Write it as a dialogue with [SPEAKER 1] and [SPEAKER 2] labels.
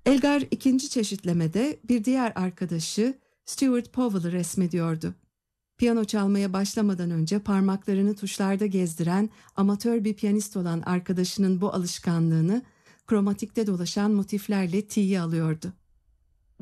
[SPEAKER 1] Elgar ikinci çeşitlemede bir diğer arkadaşı Stuart Powell'ı resmediyordu. Piyano çalmaya başlamadan önce parmaklarını tuşlarda gezdiren amatör bir piyanist olan arkadaşının bu alışkanlığını kromatikte dolaşan motiflerle tiye alıyordu.